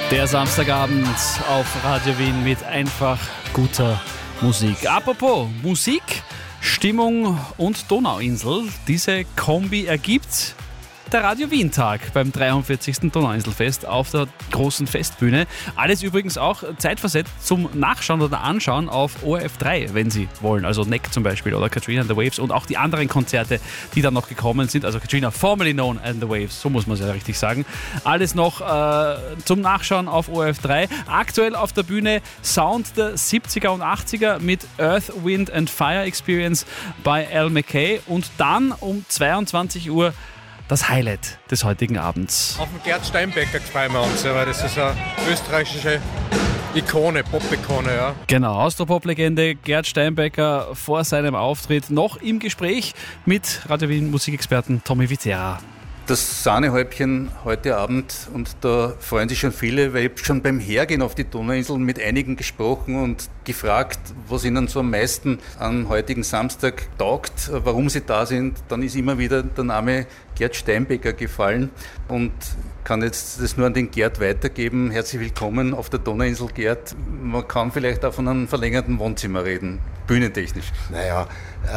Der Samstagabend auf Radio Wien mit einfach guter Musik. Apropos Musik, Stimmung und Donauinsel. Diese Kombi ergibt der Radio Wien Tag beim 43. Donauinselfest auf der großen Festbühne. Alles übrigens auch zeitversetzt zum Nachschauen oder Anschauen auf ORF3, wenn Sie wollen. Also Neck zum Beispiel oder Katrina and the Waves und auch die anderen Konzerte, die dann noch gekommen sind. Also Katrina, formerly known and the Waves, so muss man es ja richtig sagen. Alles noch zum Nachschauen auf ORF3. Aktuell auf der Bühne Sound der 70er und 80er mit Earth, Wind and Fire Experience bei Al McKay. Und dann um 22 Uhr das Highlight des heutigen Abends. Auf den Gerd Steinbecker freuen wir uns, weil das ist eine österreichische Ikone, Pop-Ikone. Ja. Genau, Austropop-Legende Gerd Steinbecker vor seinem Auftritt noch im Gespräch mit Radio Wien Musikexperten Tommy Wittera. Das Sahnehäubchen heute Abend, und da freuen sich schon viele, weil ich habe schon beim Hergehen auf die Donauinsel mit einigen gesprochen und gefragt, was ihnen so am meisten am heutigen Samstag taugt, warum sie da sind. Dann ist immer wieder der Name Gerd Steinbecker gefallen und kann jetzt das nur an den Gerd weitergeben. Herzlich willkommen auf der Donauinsel, Gerd. Man kann vielleicht auch von einem verlängerten Wohnzimmer reden, bühnentechnisch. Naja,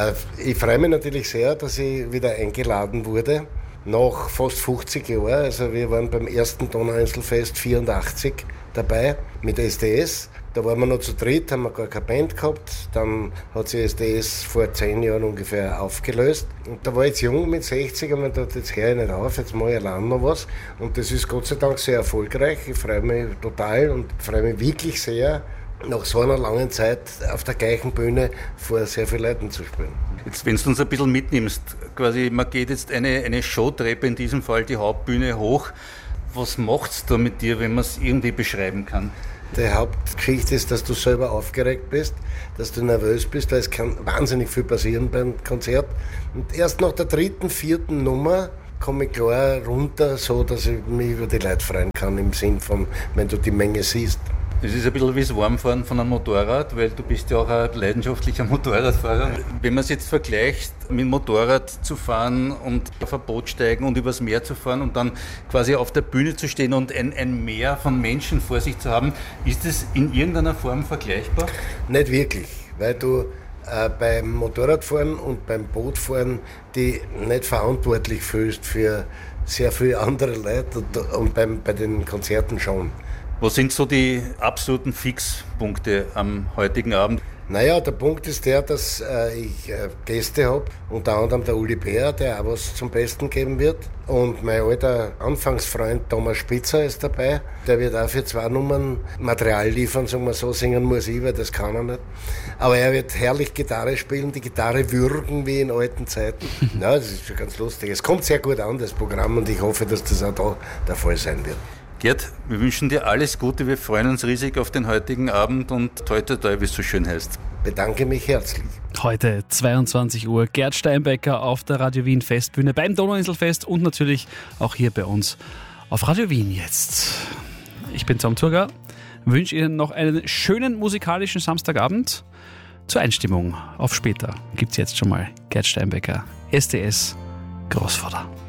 ich freue mich natürlich sehr, dass ich wieder eingeladen wurde. Nach fast 50 Jahren, also wir waren beim ersten Donauinselfest 84 dabei mit SDS. Da waren wir noch zu dritt, haben wir gar keine Band gehabt. Dann hat sich SDS vor 10 Jahren ungefähr aufgelöst. Und da war ich jetzt jung mit 60 und man dachte, jetzt höre ich nicht auf, jetzt mache ich allein noch was. Und das ist Gott sei Dank sehr erfolgreich. Ich freue mich total und freue mich wirklich sehr, nach so einer langen Zeit auf der gleichen Bühne vor sehr vielen Leuten zu spielen. Jetzt, wenn du uns ein bisschen mitnimmst, quasi, man geht jetzt eine Showtreppe, in diesem Fall die Hauptbühne hoch. Was macht's da mit dir, wenn man es irgendwie beschreiben kann? Die Hauptgeschichte ist, dass du selber aufgeregt bist, dass du nervös bist, weil es kann wahnsinnig viel passieren beim Konzert. Und erst nach der dritten, vierten Nummer komme ich klar runter, so dass ich mich über die Leute freuen kann, im Sinn von, wenn du die Menge siehst. Es ist ein bisschen wie das Warmfahren von einem Motorrad, weil du bist ja auch ein leidenschaftlicher Motorradfahrer. Wenn man es jetzt vergleicht, mit dem Motorrad zu fahren und auf ein Boot steigen und übers Meer zu fahren und dann quasi auf der Bühne zu stehen und ein Meer von Menschen vor sich zu haben, ist es in irgendeiner Form vergleichbar? Nicht wirklich, weil du beim Motorradfahren und beim Bootfahren die nicht verantwortlich fühlst für sehr viele andere Leute und bei den Konzerten schon. Was sind so die absoluten Fixpunkte am heutigen Abend? Naja, der Punkt ist der, dass ich Gäste habe, unter anderem der Uli Bär, der auch was zum Besten geben wird. Und mein alter Anfangsfreund Thomas Spitzer ist dabei. Der wird auch für 2 Nummern Material liefern, sagen wir so. Singen muss ich, weil das kann er nicht. Aber er wird herrlich Gitarre spielen, die Gitarre würgen wie in alten Zeiten. Ja, das ist schon ganz lustig. Es kommt sehr gut an, das Programm, und ich hoffe, dass das auch da der Fall sein wird. Gerd, wir wünschen dir alles Gute, wir freuen uns riesig auf den heutigen Abend und toi toi toi, wie es so schön heißt. Bedanke mich herzlich. Heute 22 Uhr Gerd Steinbecker auf der Radio Wien Festbühne beim Donauinselfest und natürlich auch hier bei uns auf Radio Wien jetzt. Ich bin Tom Turger, wünsche Ihnen noch einen schönen musikalischen Samstagabend. Zur Einstimmung auf später gibt es jetzt schon mal Gerd Steinbecker, SDS Großvater.